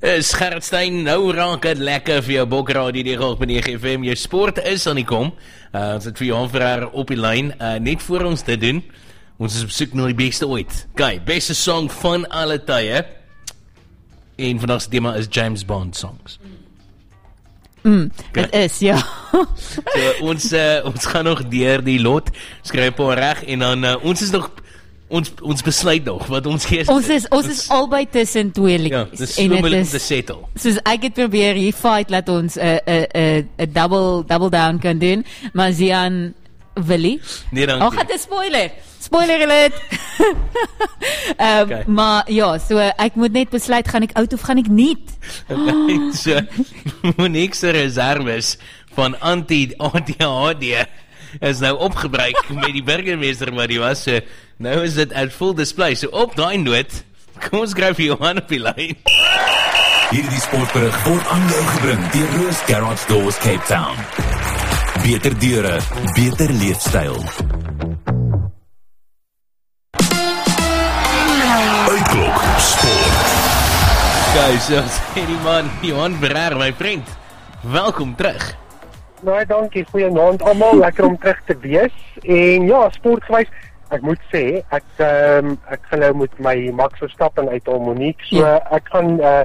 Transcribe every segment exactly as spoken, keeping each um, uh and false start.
Is Gerrit Stein, nou raak het lekker vir jou Bokradio die nege nege F M. Jou sport is aan die kom. Uh, ons het vir Johan Ferreira op die lyn. Uh, net voor ons dit doen, ons is op soek na die beste ooit. Kijk, beste song van alle tye. En vandag se tema is James Bond songs. Mm, dit is, ja. So, ons, uh, ons gaan nog deur die lot, skryf op reg, en dan, uh, ons is nog, ons, ons besluit nog, wat ons gees... Ons is, ons is albei tussen twee liedjies. Ja, dis so moeilik om te settle. Soos ek het probeer hier fight, laat ons een uh, uh, uh, uh, double, double down kan doen, maar Zian Willie. Nee, dankie. Oh, gaat een spoiler. Spoiler alert. um, okay. Maar ja, so ek moet net besluit, gaan ek oud of gaan ek niet? So, Monique se reserves van anti-A D H D is nou opgebruik met die burgemeester wat die was, so nou is dit at full display. So op daai noot, kom ons skryf vir Johan op die lyn. Hierdie sportberig word aan jou gebring deur Roos Garage Doors Cape Town. Beter deure, beter leefstyl. Uitklok sport. Guys, so sê die man, Johan Ferreira, my vriend. Welkom terug. Nou, dankie, goeienaand almal, lekker om terug te wees. En ja, sportgewys, ek moet sê, ek um, ek gaan nou met my Max Verstappen uit Monique, so ja. ek gaan uh,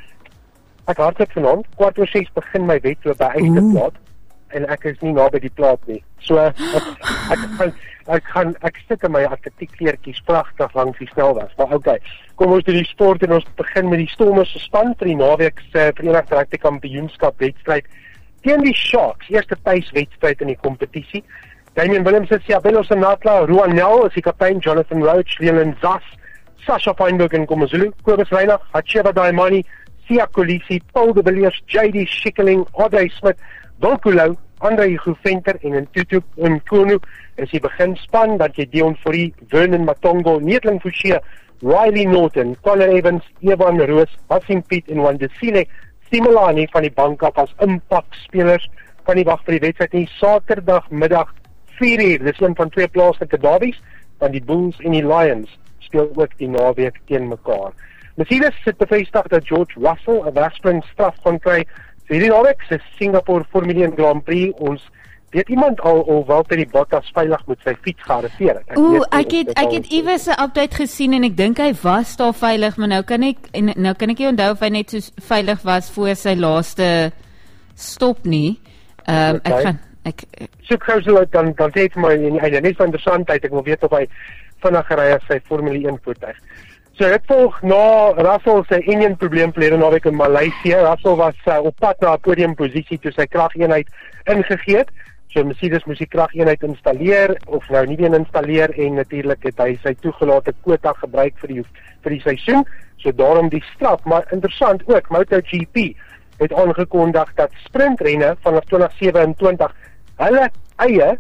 ek hardloop vanaand, kwart oor ses begin my wedloop by Eysterplaat, en ek is nie naby die plaat nie. So ek ek gaan ek gaan ek sit in my atletiekleertjies pragtig langs die snelweg. Maar okay, kom ons doen die sport en ons begin met die Stormers se span vir die naweek se Verenigde Rugby Kampioenskap wedstryd teen die Sharks, eerste tuiswedstryd in die kompetisie. Damian Williams is Siabelo Senatla, Ruan Nel is die kaptein, Jonathan Roach, Leland Zas, Sasha Feinberg en Komazulu, Kobus Reinach, Hacheva Daimani, Sia Kolisi, Paul de Villiers, J D Schikkeling, Audrey Smith, Don Kulau, Andre Venter en in Tutu en Kunu is die beginspan, dat jy Dion Fourie, Vernon Matongo, Neetling Fouché, Riley Norton, Connor Evans, Evan Roos, Hassim Piet en Wandesile Similani van die bank af as impakspelers van die wag vir die wedstryd en Saterdagmiddag vier uur, dis een van twee plaaslike derbies, van die Bulls en die Lions speel ook die naweek teen mekaar. Mercedes het bevestig dat George Russell 'n wegspring straf gaan kry vir die naweek se Singapore Formule een Grand Prix. Ons weet iemand al of Valtteri Bottas veilig met sy fiets gearriveer het. Oeh, ek het ek het iewers 'n update gesien en ek dink hy was daar veilig, maar nou kan ek en nou kan ek nie onthou of hy net so veilig was voor sy laaste stop nie. Ehm um, okay. ek gaan ek soek gou so dan dan sê dit my en hy net van interessantheid, ek wil weet of hy vinnig gery as sy Formule een voertuig. So dit volg na Russell se enjin probleem verlede naweek in Maleisië. Russell was uh, op pad na 'n podiumposisie toe sy krageenheid ingegee het. So Mercedes moes die krageenheid installeer of nou nie weer installeer en natuurlik het hy sy toegelate kwota gebruik vir die vir die seisoen. So daarom die straf, maar interessant ook MotoGP het aangekondig dat sprintrenne vanaf twintig sewe-en-twintig hulle eie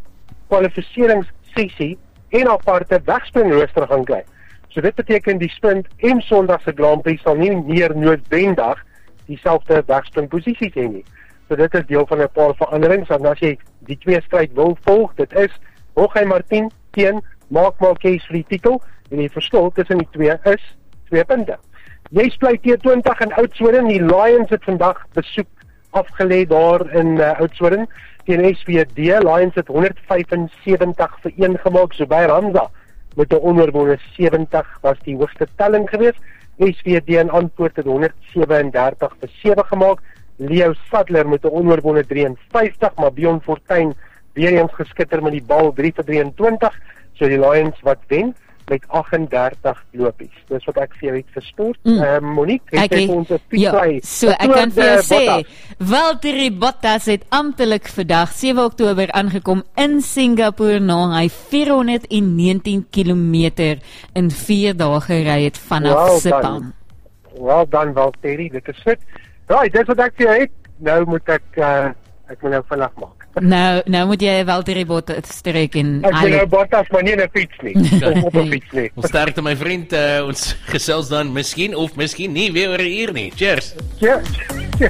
kwalifiseringssessie en aparte wegspringrooster gaan kry. So dit beteken die sprint en Sondag se Grand Prix sal nie meer noodwendig dieselfde wegspringposisies hê nie. So dit is deel van 'n paar veranderings, en as jy die twee stryd wil volg, dit is Jorge Martin teen Marc Marquez vir die titel, en die verskil tussen die twee is twee punte. Jy bly T twintig in Oudtshoorn, die Lions het vandag besoek afgelê daar in uh, Oudtshoorn teen S V D. Lions het honderd vyf en sewentig vir een gemaak, so by Ramza met 'n onoorwonde sewentig was die hoogste telling geweest. S V D in antwoord het honderd sewe en dertig vir sewe gemaak. Leo Sadler met 'n onoorwonde drie en vyftig, maar Bjorn Fortuin weer eens geskitter met die bal drie vir drieëntwintig. So die Lions wat wen met agt en dertig lopies. Dis wat ek vir jou het vir sport. Mm. Uh, Monique, het okay. jy vir ons 'n ja, fietsry? So ek kan vir jou sê, Valtteri Bottas het amptelik vandag sewe Oktober aangekom in Singapore na hy vierhonderd negentien kilometer in vier dae gery het vanaf well Sepang. Wel dan Valtteri, dit is fit. Right, dis wat ek vir jou het. Nou moet ek uh, ek moet nou vandag maak. Nou, nou moet jy Valtteri Bottas streek en Ek wil nou Bottas, maar nie in 'n fiets nie. Op 'n fiets nie. Ons sterkte my vriend, uh, ons gesels dan miskien of miskien nie weer oor 'n uur nie. Cheers. Cheers. Cheers.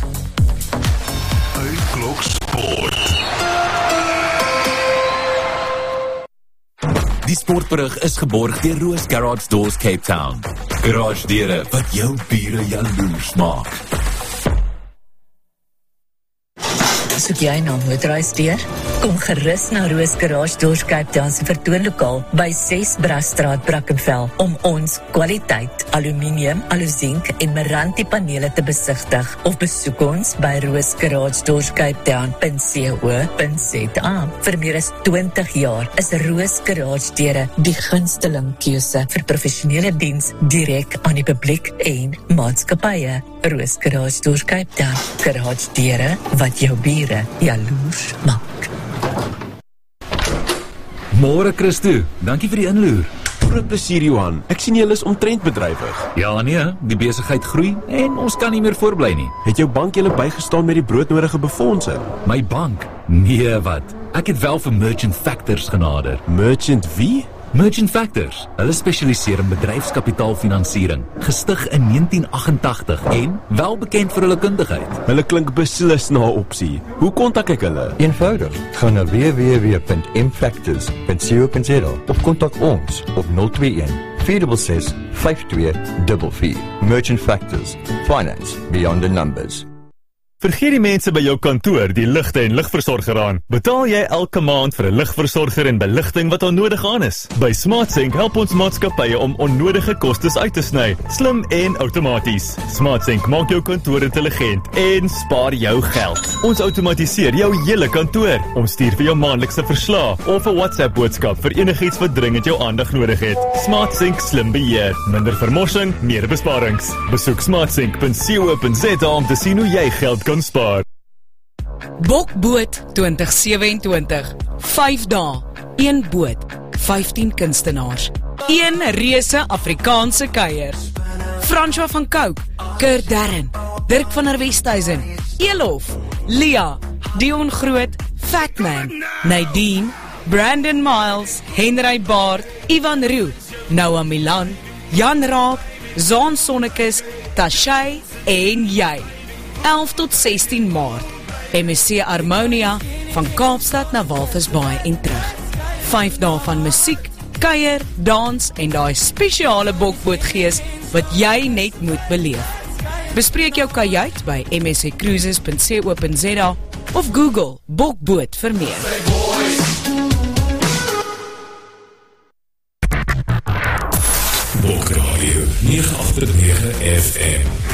Uitklok sport. Die sportberig is geborg deur Roos Garage Doors Cape Town. Garage deure wat jou bure jaloers maak. Soek jy nou motorhuisdeur? Kom gerus na Roos Garage Doors Cape Town se vertoonlokaal by ses Brasstraat, Brackenfell om ons kwaliteit aluminium, aluzink en Meranti panele te besigtig of besoek ons by roos garage doors cape town dot co dot za. Vir meer as twintig jaar is Roos Garage Deure die gunsteling keuse vir professionele diens direk aan die publiek en maatskappye. Roos Garage Doors Cape Town, garage deure wat jou bure jaloers maak. Môre Christo, dankie vir die inloer. Groot plesier Johan, ek sien julle is omtrent bedrywig. Ja nee, die besigheid groei en ons kan nie meer voorbly nie. Het jou bank julle bygestaan met die broodnodige befondsing? My bank? Nee wat, ek het wel vir Merchant Factors genader. Merchant wie? Merchant Factors, hulle spesialiseer in bedryfskapitaalfinansiering, gestig in negentien agt-en-tagtig en wel bekend vir hulle kundigheid. Hulle klink beslis na 'n opsie. Hoe kontak ek hulle? Eenvoudig, gaan na w w w punt m factors punt co punt za of kontak ons op nul twee een, vier ses ses, vyf twee vier vier. Merchant Factors, finance beyond the numbers. Vergeet die mense by jou kantoor die ligte en ligversorger aan. Betaal jy elke maand vir 'n ligversorger en beligting wat onnodig aan is? By SmartSync help ons maatskappye om onnodige kostes uit te sny, slim en outomaties. SmartSync maak jou kantoor intelligent en spaar jou geld. Ons outomatiseer jou hele kantoor. Ons stuur vir jou maandelikse verslae of 'n WhatsApp boodskap vir enigiets wat dringend jou aandag nodig het. SmartSync slim beheer, minder vermorsing, meer besparings. Besoek smartsync punt co punt za om te sien hoe jy geld kan spaar. Bokboot twintig sewe-en-twintig. vyf dae, een boot, vyftien kunstenaars, een reuse Afrikaanse kuier. François van Cooke, Kurt Darren, Dirk van der Westhuizen, Elof, Lia, Dion Groot, Fatman, Nadine, Brandon Miles, Henry Baard, Ivan Roo, Noah Milan, Jan Raab, Zaan Sonnekes, Tashay en jy. elf tot sestien Maart, M S C Harmonia, van Kaapstad na Walvisbaai en terug. vyf dae van musiek, kuier, dans en daai spesiale bokbootgees wat jy net moet beleef. Bespreek jou kajuit by m s c cruises punt co punt za of Google bokboot vir meer. Bokradio nege agt nege F M